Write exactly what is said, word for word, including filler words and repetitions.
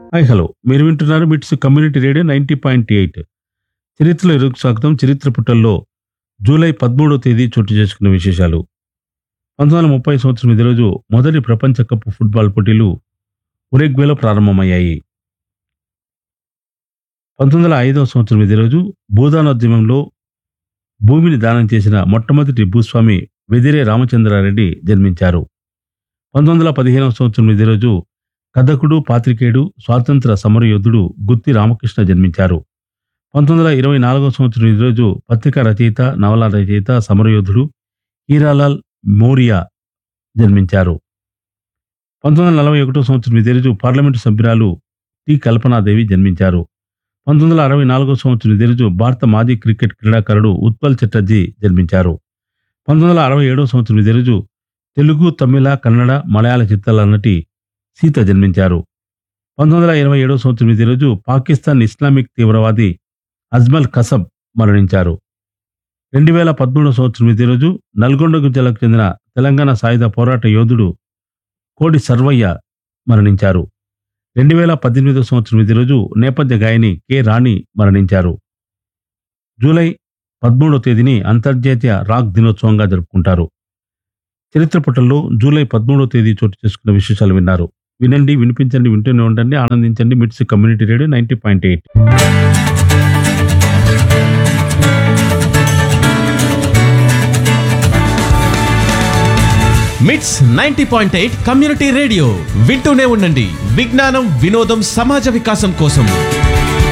Hi hello మీరు వింటున్నారు మిట్స్ community radio ninety point eight. చరిత్రలో ఎరుకు స్వాగతం. చరిత్ర పుటల్లో జూలై పదమూడవ తేదీ చోటు చేసుకున్న విశేషాలు. పంతొమ్మిది వందల ముప్పై సంవత్సరం ఇదే రోజు మొదటి ప్రపంచ కప్ ఫుట్బాల్ పోటీలు ఉరుగ్వేలో ప్రారంభమయ్యాయి. పంతొమ్మిది వందల ఐదవ సంవత్సరం ఇదే రోజు భూదానోద్యమంలో భూమిని దానం చేసిన మొట్టమొదటి భూస్వామి వెదిరే రామచంద్రారెడ్డి జన్మించారు. పంతొమ్మిది వందల పదిహేనవ సంవత్సరం ఇదే రోజు కథకుడు, పాత్రికేయుడు, స్వాతంత్ర సమరయోధుడు గుత్తి రామకృష్ణ జన్మించారు. పంతొమ్మిది వందల ఇరవై నాలుగవ సంవత్సరం ఈ రోజు పత్రికా రచయిత, నవల రచయిత, సమరయోధుడు హీరాలాల్ మోరియా జన్మించారు. పంతొమ్మిది వందల నలభై ఒకటో సంవత్సరం ఇదే రోజు పార్లమెంటు సభ్యురాలు టి కల్పనాదేవి జన్మించారు. పంతొమ్మిది వందల అరవై నాలుగో సంవత్సరం ఇదే రోజు భారత మాజీ క్రికెట్ క్రీడాకారుడు ఉత్పల్ చటర్జీ జన్మించారు. పంతొమ్మిది వందల అరవై ఏడవ సంవత్సరం ఇదే రోజు తెలుగు, తమిళ, కన్నడ, మలయాళ చిత్రాల నటి సీత జన్మించారు. పంతొమ్మిది వందల ఇరవై ఏడవ సంవత్సరం ఇదే రోజు పాకిస్తాన్ ఇస్లామిక్ తీవ్రవాది అజ్మల్ కసబ్ మరణించారు. రెండు వేల పదమూడవ సంవత్సరం ఇదే రోజు నల్గొండ జిల్లాకు చెందిన తెలంగాణ సాయుధ పోరాట యోధుడు కోడి సర్వయ్య మరణించారు. రెండు వేల పద్దెనిమిదవ సంవత్సరం ఇదే రోజు నేపథ్య గాయని కె రాణి మరణించారు. జూలై పదమూడవ తేదీని అంతర్జాతీయ రాక్ దినోత్సవంగా జరుపుకుంటారు. చరిత్ర పుటల్లో జూలై పదమూడవ తేదీ చోటు చేసుకున్న విశేషాలు విన్నారు. వినండి, వినిపించండి, వింటూనే ఉండండి, ఆనందించండి. మిట్స్ community radio ninety point eight. మిట్స్ ninety point eight community radio వింటూనే ఉండండి. విజ్ఞానం, వినోదం, సమాజ వికాసం కోసం